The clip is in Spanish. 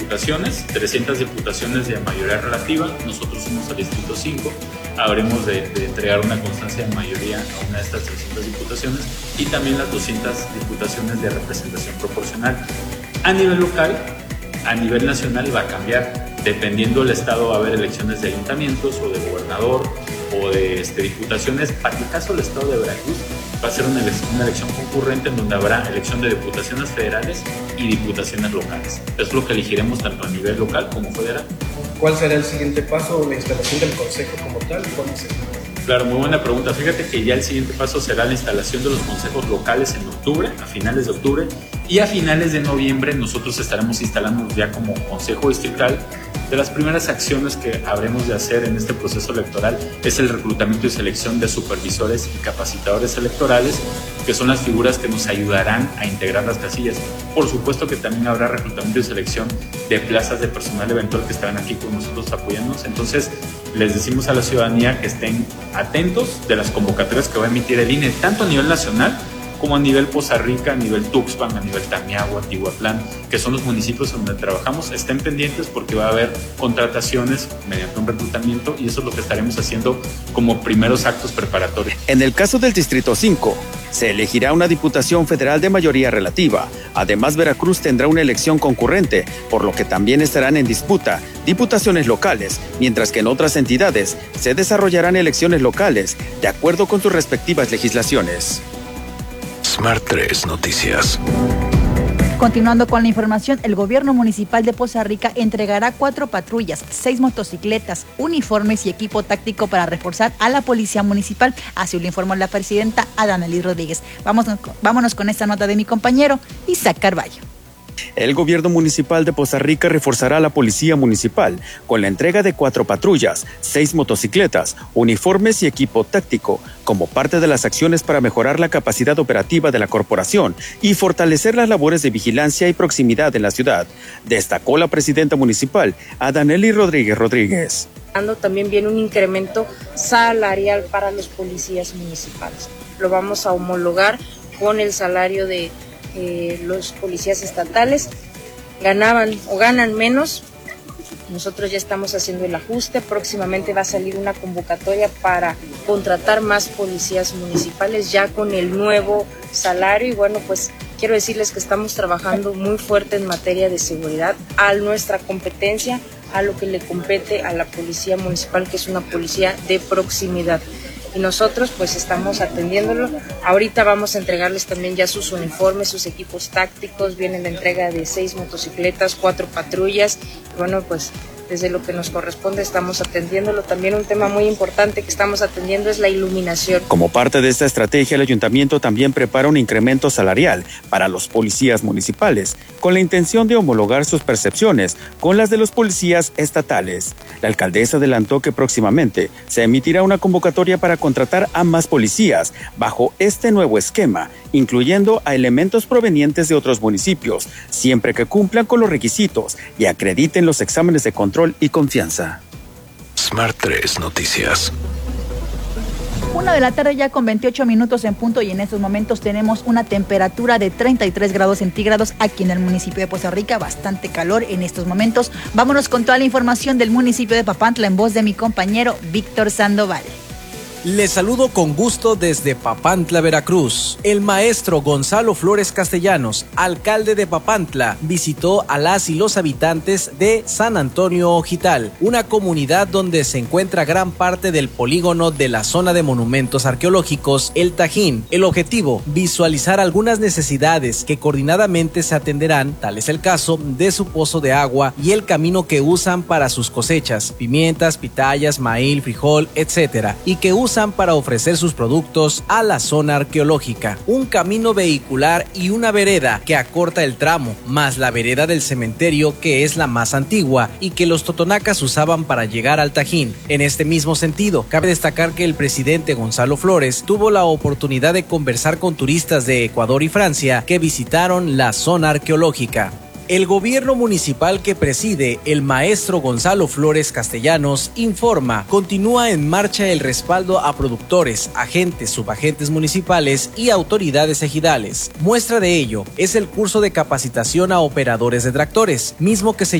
diputaciones, 300 diputaciones de mayoría relativa. Nosotros somos el Distrito 5. Habremos de entregar una constancia de mayoría a una de estas 300 diputaciones y también las 200 diputaciones de representación proporcional. A nivel local, a nivel nacional va a cambiar. Dependiendo del estado va a haber elecciones de ayuntamientos o de gobernador o de diputaciones. Para el caso del estado de Veracruz va a ser una elección concurrente en donde habrá elección de diputaciones federales y diputaciones locales. Es lo que elegiremos tanto a nivel local como federal. ¿Cuál será el siguiente paso, la instalación del consejo como tal? ¿Cuándo será? Claro, muy buena pregunta. Fíjate que ya el siguiente paso será la instalación de los consejos locales en octubre, a finales de octubre, y a finales de noviembre nosotros estaremos instalando ya como consejo distrital. De las primeras acciones que habremos de hacer en este proceso electoral es el reclutamiento y selección de supervisores y capacitadores electorales, que son las figuras que nos ayudarán a integrar las casillas. Por supuesto que también habrá reclutamiento y selección de plazas de personal eventual que estarán aquí con nosotros apoyándonos. Entonces, les decimos a la ciudadanía que estén atentos de las convocatorias que va a emitir el INE, tanto a nivel nacional como a nivel Poza Rica, a nivel Tuxpan, a nivel Tamiahua, Tihuatlán, que son los municipios donde trabajamos. Estén pendientes porque va a haber contrataciones mediante un reclutamiento y eso es lo que estaremos haciendo como primeros actos preparatorios. En el caso del Distrito 5, se elegirá una diputación federal de mayoría relativa. Además, Veracruz tendrá una elección concurrente, por lo que también estarán en disputa diputaciones locales, mientras que en otras entidades se desarrollarán elecciones locales de acuerdo con sus respectivas legislaciones. Smart 3 Noticias. Continuando con la información, el gobierno municipal de Poza Rica entregará 4 patrullas, 6 motocicletas, uniformes y equipo táctico para reforzar a la policía municipal. Así lo informó la presidenta Adanelis Rodríguez. Vámonos con esta nota de mi compañero Isaac Carballo. El gobierno municipal de Poza Rica reforzará a la policía municipal con la entrega de 4 patrullas, 6 motocicletas, uniformes y equipo táctico, como parte de las acciones para mejorar la capacidad operativa de la corporación y fortalecer las labores de vigilancia y proximidad en la ciudad, destacó la presidenta municipal, Adanelis Rodríguez. También viene un incremento salarial para los policías municipales. Lo vamos a homologar con el salario de los policías estatales. Ganaban o ganan menos. Nosotros ya estamos haciendo el ajuste. Próximamente va a salir una convocatoria para contratar más policías municipales ya con el nuevo salario. Y bueno, pues quiero decirles que estamos trabajando muy fuerte en materia de seguridad, a nuestra competencia, a lo que le compete a la policía municipal, que es una policía de proximidad. Y nosotros pues estamos atendiéndolo. Ahorita vamos a entregarles también ya sus uniformes, sus equipos tácticos. Viene la entrega de 6 motocicletas, 4 patrullas. Bueno, pues desde lo que nos corresponde estamos atendiéndolo. También un tema muy importante que estamos atendiendo es la iluminación. Como parte de esta estrategia, el ayuntamiento también prepara un incremento salarial para los policías municipales, con la intención de homologar sus percepciones con las de los policías estatales. La alcaldesa adelantó que próximamente se emitirá una convocatoria para contratar a más policías bajo este nuevo esquema, incluyendo a elementos provenientes de otros municipios, siempre que cumplan con los requisitos y acrediten los exámenes de control y confianza. Smart 3 Noticias. 1 de la tarde ya con 28 minutos en punto y en estos momentos tenemos una temperatura de 33 grados centígrados aquí en el municipio de Poza Rica, bastante calor en estos momentos. Vámonos con toda la información del municipio de Papantla en voz de mi compañero Víctor Sandoval. Les saludo con gusto desde Papantla, Veracruz. El maestro Gonzalo Flores Castellanos, alcalde de Papantla, visitó a las y los habitantes de San Antonio Ojital, una comunidad donde se encuentra gran parte del polígono de la zona de monumentos arqueológicos El Tajín. El objetivo, visualizar algunas necesidades que coordinadamente se atenderán, tal es el caso de su pozo de agua y el camino que usan para sus cosechas, pimientas, pitayas, maíz, frijol, etc., y que usan para ofrecer sus productos a la zona arqueológica. Un camino vehicular y una vereda que acorta el tramo, más la vereda del cementerio, que es la más antigua y que los totonacas usaban para llegar al Tajín. En este mismo sentido, cabe destacar que el presidente Gonzalo Flores tuvo la oportunidad de conversar con turistas de Ecuador y Francia que visitaron la zona arqueológica. El gobierno municipal que preside el maestro Gonzalo Flores Castellanos informa, continúa en marcha el respaldo a productores, agentes, subagentes municipales y autoridades ejidales. Muestra de ello es el curso de capacitación a operadores de tractores, mismo que se